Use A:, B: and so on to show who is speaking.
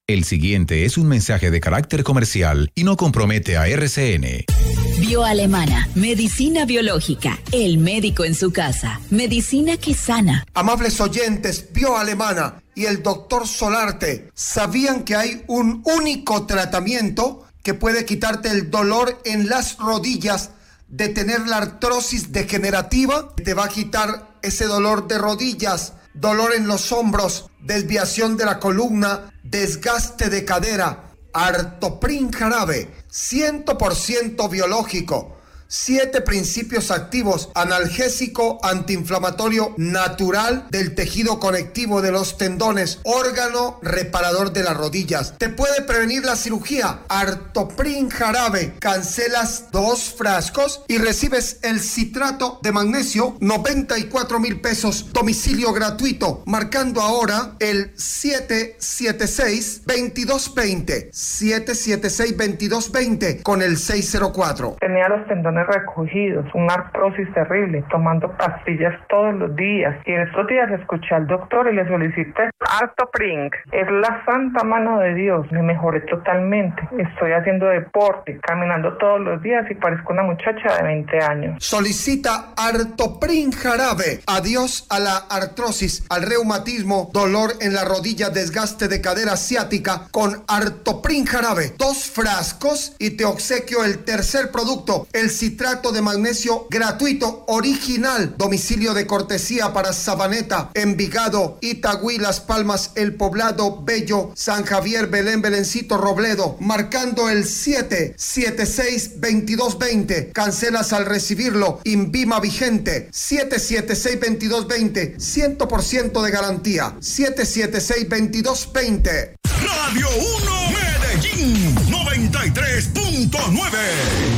A: El siguiente es un mensaje de carácter comercial y no compromete a RCN.
B: Bioalemana, medicina biológica, el médico en su casa, medicina que sana.
C: Amables oyentes, Bioalemana y el doctor Solarte, ¿sabían que hay un único tratamiento que puede quitarte el dolor en las rodillas de tener la artrosis degenerativa? Te va a quitar ese dolor de rodillas, dolor en los hombros, desviación de la columna, desgaste de cadera. Artoprin jarabe, 100% biológico, 7 principios activos, analgésico, antiinflamatorio natural del tejido conectivo de los tendones, órgano reparador de las rodillas. Te puede prevenir la cirugía. Artoprin jarabe, cancelas 2 frascos y recibes el citrato de magnesio, 94,000 pesos, domicilio gratuito, marcando ahora el 776-2220, 776-2220 con el 604.
D: Tenía los tendones recogidos, una artrosis terrible, tomando pastillas todos los días, y en estos días escuché al doctor y le solicité Artoprin. Es la santa mano de Dios, me mejoré totalmente. Estoy haciendo deporte, caminando todos los días y parezco una muchacha de 20 años.
C: Solicita Artoprin jarabe. Adiós a la artrosis, al reumatismo, dolor en la rodilla, desgaste de cadera ciática con Artoprin jarabe. 2 frascos y te obsequio el tercer producto, el citrato de magnesio gratuito original. Domicilio de cortesía para Sabaneta, Envigado, Itagüí, Las Palmas, El Poblado, Bello, San Javier, Belén, Belencito, Robledo, marcando el 776-2220. Cancelas al recibirlo. Invima vigente. 776-2220. 100% de garantía. 776-2220.
E: Radio 1 Medellín 93.9.